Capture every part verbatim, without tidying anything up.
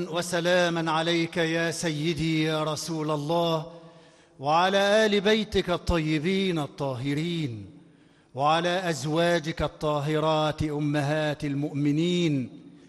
وسلاما عليك يا سيدي يا رسول الله، وعلى آل بيتك الطيبين الطاهرين، وعلى أزواجك الطاهرات أمهات المؤمنين.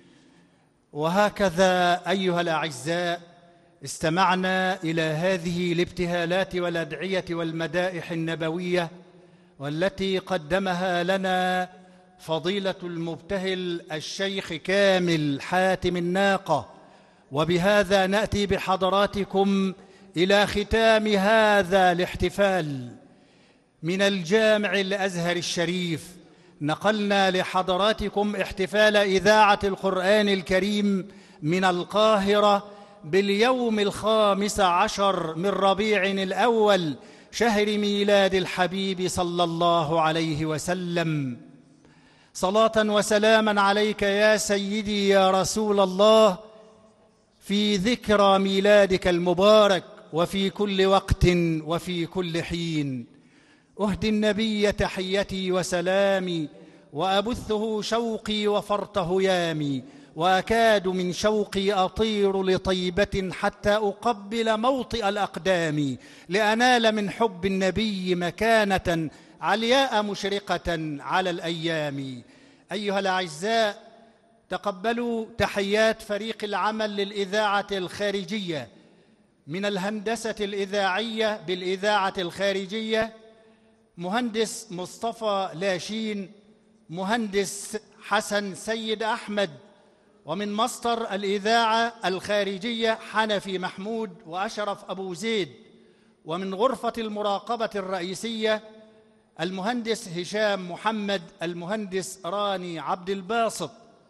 وهكذا أيها الأعزاء، استمعنا إلى هذه الابتهالات والأدعية والمدائح النبوية والتي قدمها لنا فضيلة المبتهل الشيخ كامل حاتم الناقة. وبهذا نأتي بحضراتكم إلى ختام هذا الاحتفال من الجامع الأزهر الشريف. نقلنا لحضراتكم احتفال إذاعة القرآن الكريم من القاهرة باليوم الخامس عشر من ربيع الأول، شهر ميلاد الحبيب صلى الله عليه وسلم. صلاة وسلاما عليك يا سيدي يا رسول الله في ذكرى ميلادك المبارك وفي كل وقت وفي كل حين. أهدي النبي تحيتي وسلامي، وأبثه شوقي وفرط هيامي، وأكاد من شوقي أطير لطيبة حتى أقبل موطئ الأقدام، لأنال من حب النبي مكانة علياء مشرقة على الأيام. أيها الأعزاء، تقبلوا تحيات فريق العمل للإذاعة الخارجية من الهندسة الإذاعية بالإذاعة الخارجية، مهندس مصطفى لاشين، مهندس حسن سيد أحمد، ومن مصدر الإذاعة الخارجية حنفي محمود وأشرف أبو زيد، ومن غرفة المراقبة الرئيسية المهندس هشام محمد، المهندس راني عبد الباسط.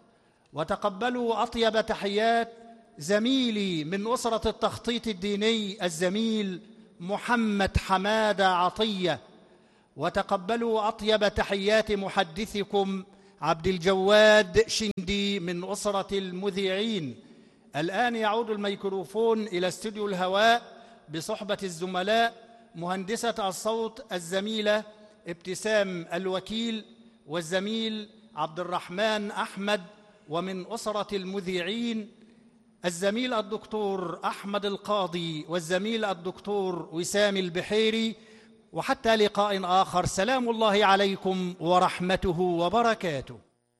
وتقبلوا أطيب تحيات زميلي من أسرة التخطيط الديني الزميل محمد حمادة عطية. وتقبلوا أطيب تحيات محدثكم عبد الجواد شندي من أسرة المذيعين. الآن يعود الميكروفون إلى استوديو الهواء بصحبة الزملاء مهندسة الصوت الزميلة ابتسام الوكيل، والزميل عبد الرحمن أحمد، ومن أسرة المذيعين الزميل الدكتور أحمد القاضي والزميل الدكتور وسام البحيري. وحتى لقاء آخر، سلام الله عليكم ورحمته وبركاته.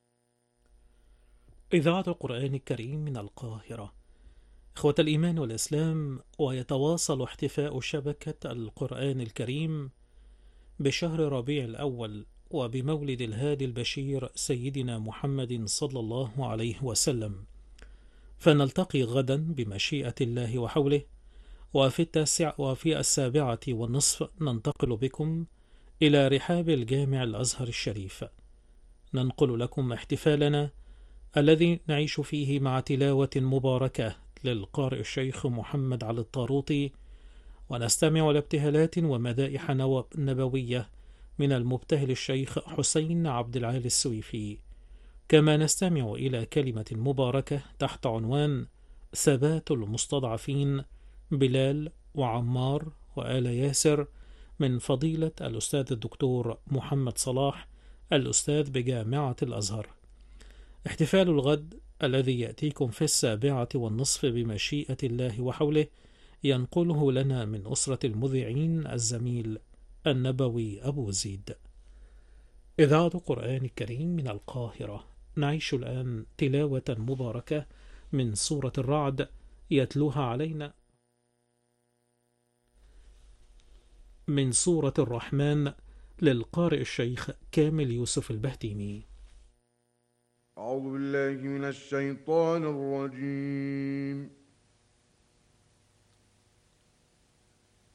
إذاعة القرآن الكريم من القاهرة. إخوة الإيمان والإسلام، ويتواصل احتفاء شبكة القرآن الكريم بشهر ربيع الأول وبمولد الهادي البشير سيدنا محمد صلى الله عليه وسلم، فنلتقي غدا بمشيئة الله وحوله، وفي التاسع وفي السابعة والنصف ننتقل بكم إلى رحاب الجامع الأزهر الشريف، ننقل لكم احتفالنا الذي نعيش فيه مع تلاوة مباركة للقارئ الشيخ محمد علي الطاروطي، ونستمع لابتهالات ومدائح نبوية من المبتهل الشيخ حسين عبد العالي السويفي، كما نستمع إلى كلمة مباركة تحت عنوان ثبات المستضعفين بلال وعمار وآل ياسر من فضيلة الأستاذ الدكتور محمد صلاح، الأستاذ بجامعة الأزهر. احتفال الغد الذي يأتيكم في السابعة والنصف بمشيئة الله وحوله ينقله لنا من أسرة المذيعين الزميل النبوي أبو زيد. إذاعة القرآن الكريم من القاهرة. نعيش الآن تلاوة مباركة من سورة الرعد يتلوها علينا من سورة الرحمن للقارئ الشيخ كامل يوسف البهتيمي. أعوذ بالله من الشيطان الرجيم.